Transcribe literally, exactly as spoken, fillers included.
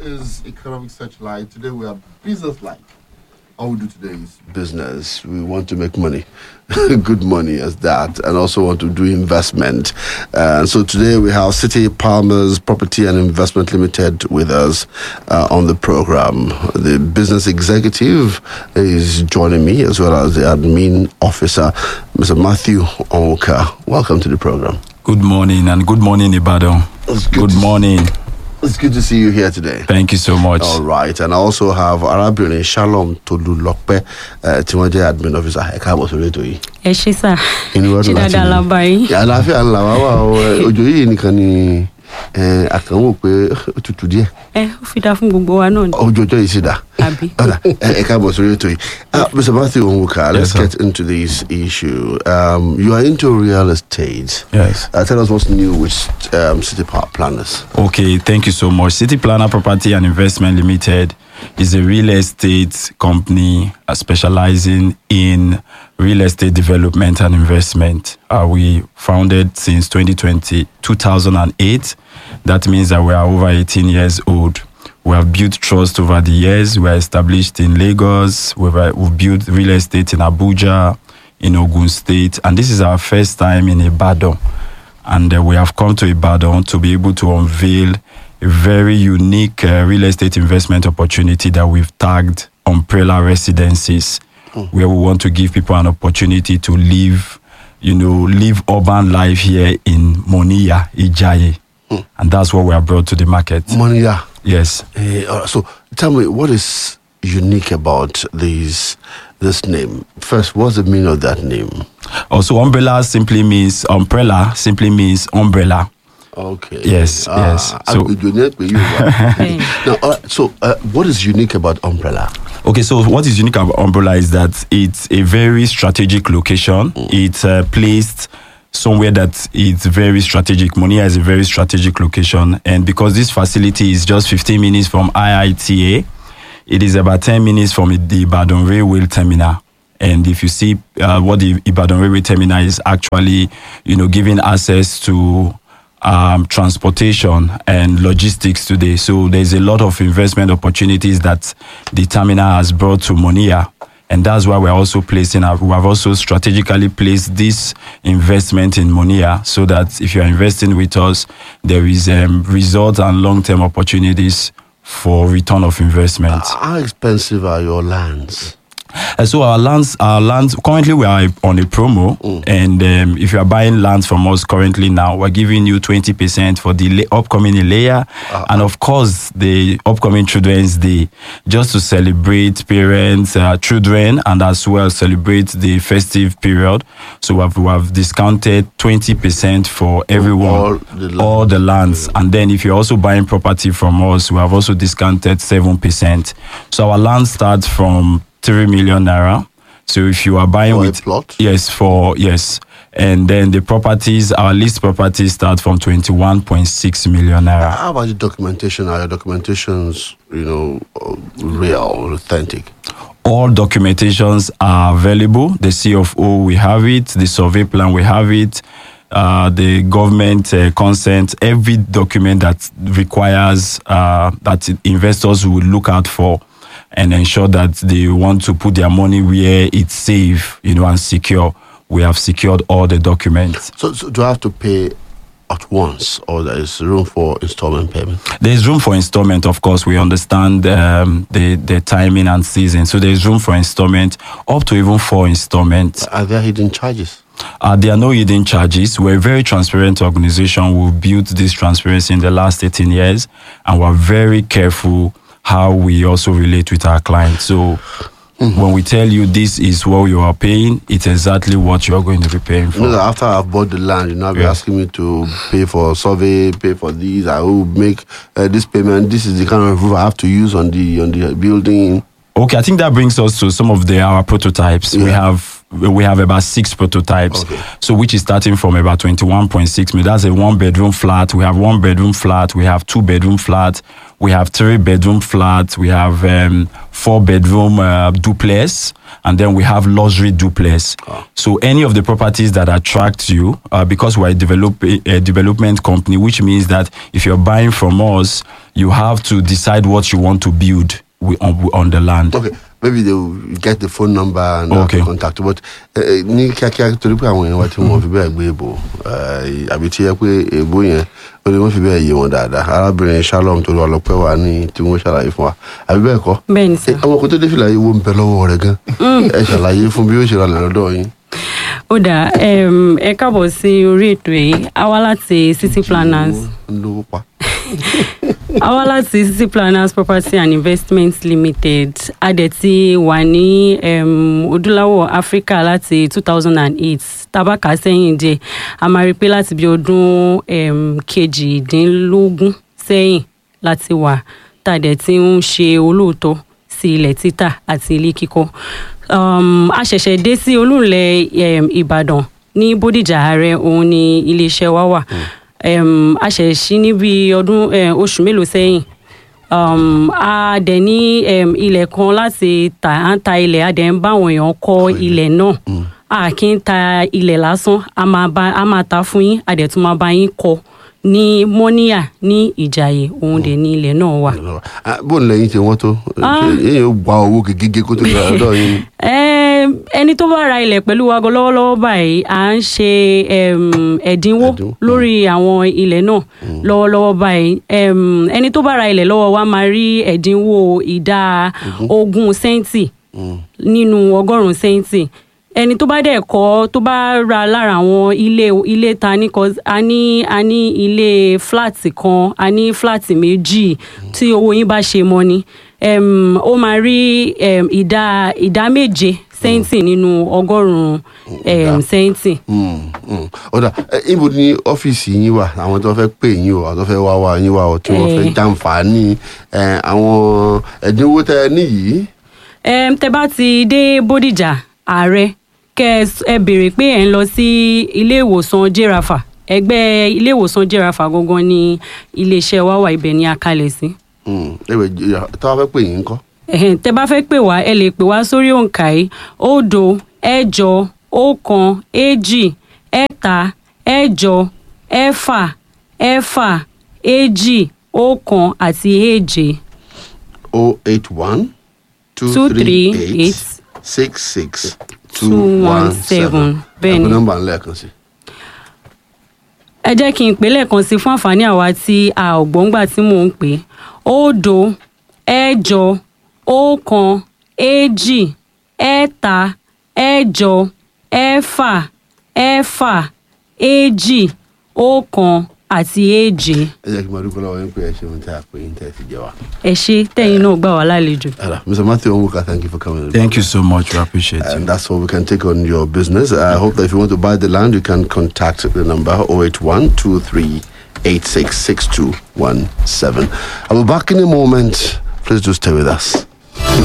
is Economic Searchlight. Today we are Business Light. All we do today is business. We want to make money, good money as that, and also want to do investment. Uh, and so today we have City Palmers Property and Investment Limited with us uh, on the program. The business executive is joining me, as well as the admin officer, Mister Matthew Onwuka. Welcome to the program. Good morning, and good morning, Ibadan. Good, good morning. It's good to see you here today. Thank you so much. All right, and I also have Arabian Shalom Tolulokpe, Timothy Admin Officer. I can't was ready to you. Yes, she sir. In what way? Yeah, I feel Allah. Wow, Ojoyi ni kani. Eh, akawo pe tutu die. Eh, o fi da fún gbogbo wa náà. Ojojo is da. Abi. Ola, eh, can't was ready to you. Mister Matthew Onwuka, let's yes, get into this issue. Um, you are into real estate. Yes. Uh, tell us what's new with um, City Park Planners. Okay, thank you so much. City Planner Property and Investment Limited is a real estate company uh, specializing in real estate development and investment. Uh, we founded since twenty twenty, two thousand eight. That means that we are over eighteen years old. We have built trust over the years. We are established in Lagos. We've, uh, we've built real estate in Abuja, in Ogun State. And this is our first time in Ibadan. And uh, we have come to Ibadan to be able to unveil a very unique uh, real estate investment opportunity that we've tagged Umbrella Residences, mm. where we want to give people an opportunity to live, you know, live urban life here in Moniya, Ijaye. Mm. And that's what we have brought to the market. Moniya? Yes. Uh, so tell me, what is unique about these, this name? First, what's the meaning of that name? Also, umbrella simply means, umbrella simply means umbrella. Okay. Yes, ah, yes. So, now, uh, so uh, what is unique about Umbrella? Okay, so what is unique about Umbrella is that it's a very strategic location. Mm. It's uh, placed somewhere that it's very strategic. Moniya is a very strategic location. And because this facility is just fifteen minutes from I I T A, it is about ten minutes from the Ibadan Railway Terminal. And if you see uh, what the Ibadan Railway Terminal is actually, you know, giving access to Um, transportation and logistics today. So there's a lot of investment opportunities that the terminal has brought to Moniya. And that's why we're also placing, our, we have also strategically placed this investment in Moniya so that if you're investing with us, there is um, result and long-term opportunities for return of investment. Uh, how expensive are your lands? Uh, so our lands, our lands. Currently, we are on a promo, mm. and um, if you are buying lands from us currently now, we're giving you twenty percent for the la- upcoming Ileya, uh-huh. and of course the upcoming Children's Day, just to celebrate parents, uh, children, and as well celebrate the festive period. So we have, we have discounted twenty percent for everyone, all the, land. all the lands, and then if you're also buying property from us, we have also discounted seven percent. So our land starts from three million naira. So if you are buying for with a plot? Yes, for yes. And then the properties, our list properties start from twenty-one point six million naira. How about the documentation? Are your documentations, you know, real, authentic? All documentations are available. The C F O, we have it. The survey plan, we have it. Uh, the government uh, consent, every document that requires uh, that investors will look out for and ensure that they want to put their money where it's safe, you know, and secure. We have secured all the documents. So, so do I have to pay at once, or there is room for installment payment? There is room for installment, of course. We understand um, the, the timing and season. So there is room for installment, up to even four installments. Are there hidden charges? Uh, there are no hidden charges. We're a very transparent organization. We've built this transparency in the last eighteen years, and we're very careful how we also relate with our clients. So mm-hmm. when we tell you this is what you are paying, it's exactly what you're going to be paying for. You know, after I've bought the land, you know, be yeah. asking me to pay for survey, pay for these. I will make uh, this payment. This is the kind of roof I have to use on the on the building. Okay, I think that brings us to some of the our prototypes. Yeah. We have we have about six prototypes. Okay. So which is starting from about twenty-one point six million. That's a one bedroom flat. We have one bedroom flat. We have two bedroom flat. We have three bedroom flats. We have um, four bedroom uh, duplex, and then we have luxury duplex. Oh. So any of the properties that attract you, uh, because we're a, develop, a development company, which means that if you're buying from us, you have to decide what you want to build wi- on, on the land. Okay, maybe they will get the phone number and Okay. okay. contact. But ní kíákíá torí pé àwọn èèyàn wa tí wọ́n fi bẹ́ẹ̀ gbé èbò àbí tí yẹ pé èbò yẹn ó lè wọ́n fi bẹ́ẹ̀ yé wọn dáadáa. Arábìnrin Shalom tó lọ ọlọ́pẹ́ wa ní tí wọ́n ṣàlàyé fún wa. Àbí bẹ́ẹ̀ kọ́? bẹ́ẹ̀ ni sà. Àwọn kan tó dé fìlà yìí wo ń bẹ lọ́wọ́ rẹ̀ gan. Ẹ ṣàlàyé fún bí ó ṣe ralẹ̀ lọ́dọ̀ yín. ó dà um, ẹ káàbọ̀ sí orí ètò yìí a wá láti city planners Ń lówó pa. a wá láti city planners property and investment limited a dẹ̀ ti wà ní um, Odúláwọ̀ Africa láti two thousand eight tabaka sẹ́yìn díẹ̀ a máa rí i pé láti bí ọdún um, kejìdínlógún sẹ́yìn láti wà tá a dẹ̀ ti ń ṣe olóòótọ́ sí ilẹ̀ títà àti ilé kíkọ́. Um, a ṣẹ̀ṣẹ̀ dé sí olúńlẹ̀ um, Ìbàdàn ní Bódìjà Ààrẹ òun ni iléeṣẹ́ wa wà. Um, a ṣẹ̀ ṣí ní bí ọdún um, oṣù mélòó sẹ́yìn. Um, a dẹ̀ ní um, ilẹ̀ kan láti tà à ń ta ilẹ̀ a dẹ̀ ń bá àwọn èèyàn kọ́ ilẹ̀ náà. A kì í ta ilẹ̀ lásán a máa bá a máa ta fún yín a dẹ̀ tún máa bá yín kọ́ ní Mọ́níyà ní Ìjàyè òun dẹ̀ ní ilẹ̀ náà wà. Bó ń lẹ́yìn tí wọ́n tó? Èyí ò gba owó gègé kó tó gbà lọ́dọ̀ yín. Em, ẹni tó bá ra ilẹ̀ pẹ̀lú wa gan lọ́wọ́lọ́wọ́ báyìí à ń ṣe em, ẹ̀dínwó Ẹ̀dínwó. lórí àwọn ilẹ̀ náà lọ́wọ́lọ́wọ́ báyìí. Em, ẹni tó bá ra ilẹ̀ lọ́wọ́ wa máa rí ẹ̀dínwó ìdá ogún sẹ́ǹtì nínú ọgọ́rùn-ún sẹ́ǹtì. Ẹni tó bá dẹ̀ kọ́ tó bá ra lára àwọn ilé ilé ta ní kọ́ a ní a ní ilé fúláàtì kan a ní fúláàtì méjì tí owó yín bá ṣe mọ́ ni um, ó máa rí um, ìdá ìdá méje sẹ́ǹtì nínú ọgọ́rùn-ún um, sẹ́ǹtì. Ó dà ibo ni ọ́fíìsì yín wà àwọn tó fẹ́ pè yín o àwọn tó fẹ́ wá wá yín wá o tí wọ́n fẹ́ Eh. jàǹfààní eh, àwọn ẹ̀dínwó tẹ ẹ níyìí. Um, tẹ bá ti dé Bódìjà Ààrẹ kẹ ẹ s- ẹ béèrè pé ẹ ń lọ sí ilé ìwòsàn Jerafa ẹgbẹ́ ilé ìwòsàn Jerafa gangan ní iléeṣẹ́ wa wà ibẹ̀ ní akalẹ̀ sí. Ewé tó wá fẹ́ pè yín ńkọ́? Ẹ̀hẹ̀n, tẹ bá fẹ́ pè wá ẹ lè pè wá sórí òǹkà yìí òdo ẹ̀jọ ọ̀kan èjì ẹ̀ta ẹ̀jọ ẹ̀fà ẹ̀fà èjì ọ̀kan àti èje. oh eight one two Two three three eight eight six six two two one one seven. seven. Bẹ́ẹ̀ni. Ẹ̀kọ́ nọ́mbà ńlẹ̀ kan sí. Ẹ jẹ́ kí n pè lẹ́ẹ̀kan sí fún àǹfààní àwa tí a ò gbọ́ngbà tí mò ń pè é. Òdo ẹ̀jọ ọ̀kan èjì ẹ̀ta ẹ̀jọ ẹ̀fà ẹ̀fà èjì ọ̀kan àti èje. Ẹ jẹ́ kí n máa dúpẹ́ lọ́wọ́ yín pé ẹ ṣeun tí a pè yín tẹ́ ẹ ti jẹ wá. Ẹ ṣé tẹ́yin náà gbà wá lálejò. Hello, Mister Matthew Onwuka, thank you for coming. Thank you so much. We appreciate it. And that's all we can take on your business. I hope that if you want to buy the land, you can contact the number oh eight one two three eight six six two one seven. I'll be back in a moment. Please do stay with us.